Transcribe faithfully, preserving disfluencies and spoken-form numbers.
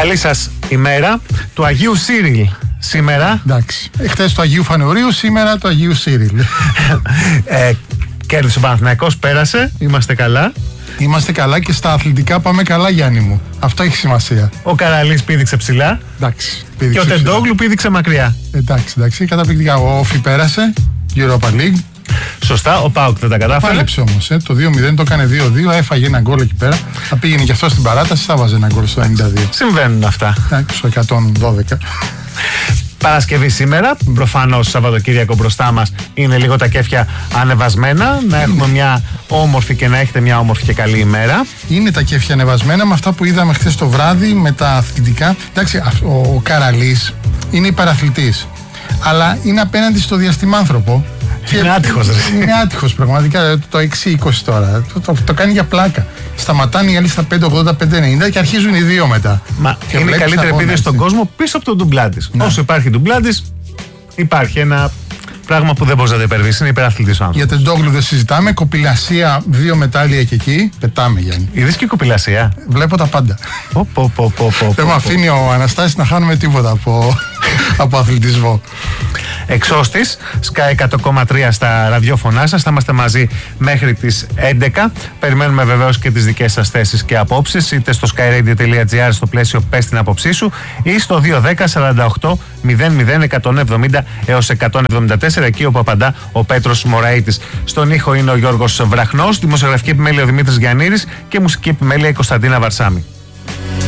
Καλή σας ημέρα του Αγίου Σύριλ σήμερα. Εντάξει. Χτες του Αγίου Φανουρίου, σήμερα του Αγίου Σύριλ. ε, Κέρδισε ο Παναθηναϊκός, πέρασε, είμαστε καλά. Είμαστε καλά και στα αθλητικά πάμε καλά, Γιάννη μου. Αυτό έχει σημασία. Ο Καραλής πήδηξε ψηλά. Εντάξει. Και ο Τεντόγλου πήδηξε μακριά. Εντάξει, εντάξει, καταπληκτικά. Ο Όφι πέρασε, Europa League. Σωστά, ο Πάουκ δεν τα κατάφερε. Πάλεψε όμως, ε, το δύο μηδέν το έκανε δύο δύο, έφαγε ένα γκολ εκεί πέρα. Θα πήγαινε και αυτό στην παράταση, θα βάζε ένα γκολ στο ενενήντα δύο. Συμβαίνουν αυτά. Εντάξει, στο εκατόν δώδεκα. Παρασκευή σήμερα, προφανώς Σαββατοκύριακο μπροστά μας, είναι λίγο τα κέφια ανεβασμένα. Να έχουμε μια όμορφη και να έχετε μια όμορφη και καλή ημέρα. Είναι τα κέφια ανεβασμένα με αυτά που είδαμε χθες το βράδυ, με τα αθλητικά. Εντάξει, ο, ο Καραλής είναι υπεραθλητής, αλλά είναι απέναντι στο διαστημάνθρωπο. Είναι άτυχος, ρε. Είναι άτυχος πραγματικά. Το έξι είκοσι τώρα. Το, το, το κάνει για πλάκα. Σταματάνε οι άλλοι στα πέντε ογδόντα πέντε ενενήντα και αρχίζουν οι δύο μετά. Μα και είναι η καλύτερη επίδεση στον κόσμο πίσω από τον ντουμπλάτης. Ναι. Όσο υπάρχει ντουμπλάτης, υπάρχει ένα πράγμα που δεν μπορεί να το υπερβείς. Είναι υπεραθλητής ο άνθρωπος. Για Τεντόγλου δεν συζητάμε. Κοπηλασία, δύο μετάλλια και εκεί. Πετάμε, Γιάννη. Είδες και κοπηλασία. Βλέπω τα πάντα. Πο, πο, πο, πο, πο, δεν με αφήνει ο Αναστάσης να χάνουμε τίποτα από, από αθλητισμό. Εξώστης, Sky εκατό κόμμα τρία στα ραδιόφωνά σας. Θα είμαστε μαζί μέχρι τις έντεκα. Περιμένουμε βεβαίως και τις δικές σας θέσεις και απόψεις, είτε στο skyradio.gr στο πλαίσιο Πες την άποψή σου, ή στο δύο ένα μηδέν σαράντα οκτώ μηδέν μηδέν εκατόν εβδομήντα έως εκατόν εβδομήντα τέσσερα, εκεί όπου απαντά ο Πέτρος Μωραΐτης. Στον ήχο είναι ο Γιώργος Βραχνός, δημοσιογραφική επιμέλεια ο Δημήτρης Γιαννήρης και μουσική επιμέλεια η Κωνσταντίνα Βαρσάμι.